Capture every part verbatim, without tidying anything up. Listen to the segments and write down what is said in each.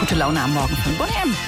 gute Laune am Morgen von Bonn M.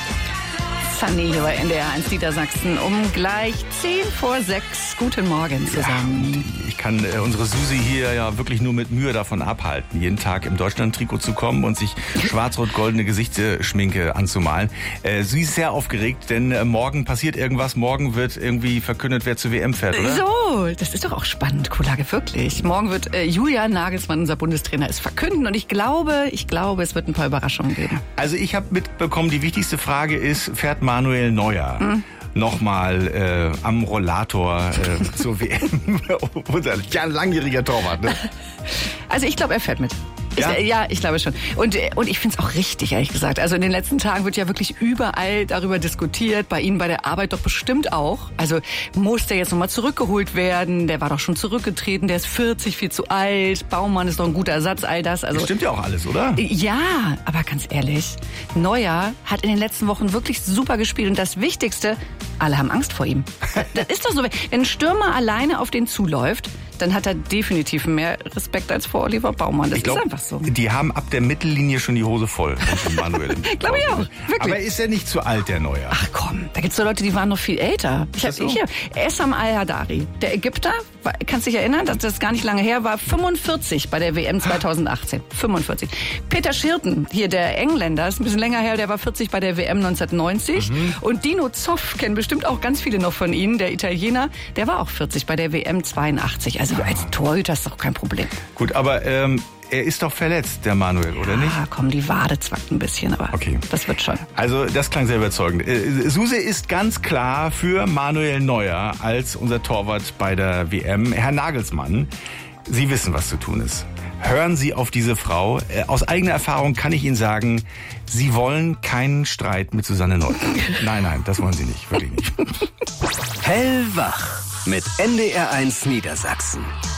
Sunny hier bei N D R eins Niedersachsen um gleich zehn vor sechs. Guten Morgen zusammen. Ja, ich kann äh, unsere Susi hier ja wirklich nur mit Mühe davon abhalten, jeden Tag im Deutschland-Trikot zu kommen und sich schwarz-rot-goldene Gesichtsschminke anzumalen. Äh, sie ist sehr aufgeregt, denn äh, morgen passiert irgendwas. Morgen wird irgendwie verkündet, wer zur W M fährt, oder? So, das ist doch auch spannend, Kuhlage, wirklich. Morgen wird äh, Julian Nagelsmann, unser Bundestrainer, es verkünden und ich glaube, ich glaube, es wird ein paar Überraschungen geben. Also ich habe mitbekommen, die wichtigste Frage ist, fährt Manuel Neuer hm. nochmal äh, am Rollator äh, zur W M? Unser ja, langjähriger Torwart, ne? Also ich glaube, er fährt mit. Ja? Ich, ja, ich glaube schon. Und, und ich finde es auch richtig, ehrlich gesagt. Also in den letzten Tagen wird ja wirklich überall darüber diskutiert. Bei Ihnen bei der Arbeit doch bestimmt auch. Also muss der jetzt nochmal zurückgeholt werden? Der war doch schon zurückgetreten. Der ist vierzig, viel zu alt. Baumann ist doch ein guter Ersatz, all das. Also, das stimmt ja auch alles, oder? Ja, aber ganz ehrlich, Neuer hat in den letzten Wochen wirklich super gespielt. Und das Wichtigste, alle haben Angst vor ihm. Das ist doch so. Wenn ein Stürmer alleine auf den zuläuft, dann hat er definitiv mehr Respekt als vor Oliver Baumann. Das ich glaub, ist einfach so. Die haben ab der Mittellinie schon die Hose voll. Manuel. Glaube ich auch. Wirklich. Aber ist er nicht zu alt, der Neuer? Ach komm, da gibt's so Leute, die waren noch viel älter. Ich hab, so? ich, Essam Al-Hadari, der Ägypter, war, kannst dich erinnern, das ist gar nicht lange her, war fünfundvierzig bei der W M zweitausendachtzehn. fünfundvierzig. Peter Shilton, hier der Engländer, ist ein bisschen länger her, der war vierzig bei der W M neunzehnhundertneunzig. Mhm. Und Dino Zoff, kennen bestimmt auch ganz viele noch von Ihnen, der Italiener, der war auch vierzig bei der W M zweiundachtzig. Also ja. Als Torhüter ist doch kein Problem. Gut, aber ähm, er ist doch verletzt, der Manuel, oder nicht? Ah, komm, die Wade zwackt ein bisschen, aber okay. Das wird schon. Also das klang sehr überzeugend. Äh, Suse ist ganz klar für Manuel Neuer als unser Torwart bei der W M. Herr Nagelsmann, Sie wissen, was zu tun ist. Hören Sie auf diese Frau. Äh, aus eigener Erfahrung kann ich Ihnen sagen, Sie wollen keinen Streit mit Susanne Neubauer. Nein, nein, das wollen Sie nicht, wirklich nicht. Hellwach mit N D R eins Niedersachsen.